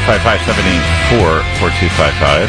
855-784-4255.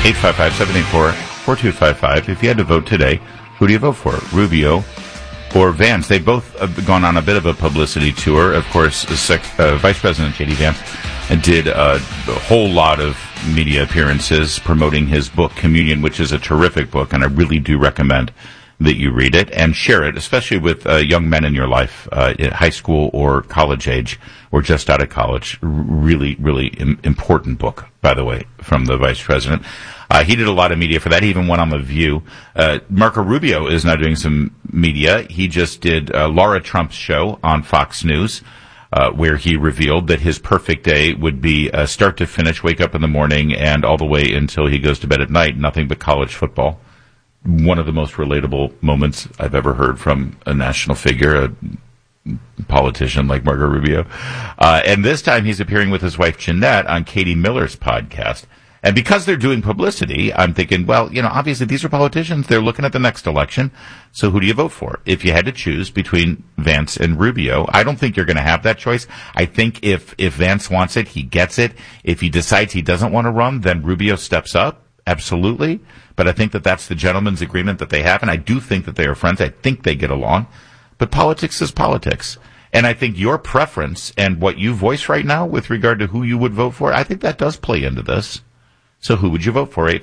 855-784-4255. If you had to vote today, who do you vote for? Rubio or Vance? They've both gone on a bit of a publicity tour. Of course, Vice President J.D. Vance did a whole lot of media appearances promoting his book, Communion, which is a terrific book, and I really do recommend that you read it and share it, especially with young men in your life, at high school or college age, or just out of college. Really, really important book, by the way, from the Vice President. He did a lot of media for that. He even went on The View. Marco Rubio is now doing some media. He just did Laura Trump's show on Fox News, where he revealed that his perfect day would be start to finish, wake up in the morning, and all the way until he goes to bed at night, nothing but college football. One of the most relatable moments I've ever heard from a national figure, a politician like Marco Rubio. And this time he's appearing with his wife Jeanette on Katie Miller's podcast. And because they're doing publicity, I'm thinking, well, obviously these are politicians. They're looking at the next election. So who do you vote for? If you had to choose between Vance and Rubio, I don't think you're going to have that choice. I think if Vance wants it, he gets it. If he decides he doesn't want to run, then Rubio steps up. Absolutely. But I think that that's the gentleman's agreement that they have, and I do think that they are friends. I think they get along. But politics is politics. And I think your preference and what you voice right now with regard to who you would vote for, I think that does play into this. So who would you vote for?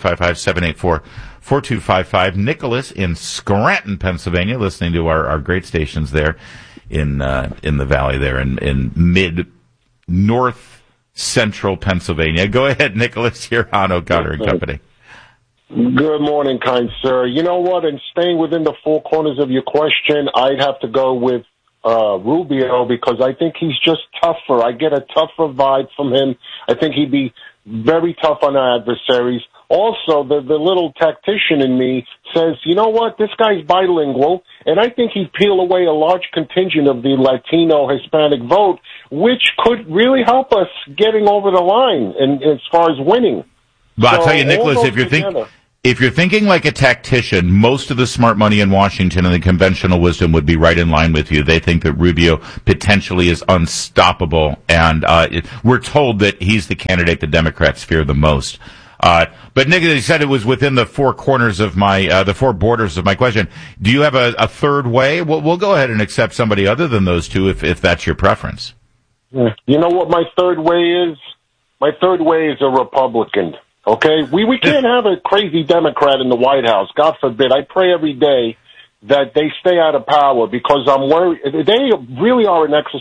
855-784-4255. Nicholas in Scranton, Pennsylvania, listening to our great stations there in the valley there in mid-north central Pennsylvania. Go ahead, Nicholas. You're on O'Connor and Company. Good morning, kind sir. You know what? And staying within the four corners of your question, I'd have to go with Rubio because I think he's just tougher. I get a tougher vibe from him. I think he'd be very tough on our adversaries. Also, the little tactician in me says, you know what? This guy's bilingual, and I think he'd peel away a large contingent of the Latino Hispanic vote, which could really help us getting over the line and as far as winning. But I'll tell you, Nicholas, if you're thinking like a tactician, most of the smart money in Washington and the conventional wisdom would be right in line with you. They think that Rubio potentially is unstoppable, and we're told that he's the candidate the Democrats fear the most. But Nicholas, you said it was within the four corners of the four borders of my question. Do you have a third way? We'll go ahead and accept somebody other than those two if that's your preference. You know what my third way is? My third way is a Republican. Okay, we can't have a crazy Democrat in the White House. God forbid. I pray every day that they stay out of power because I'm worried. They really are an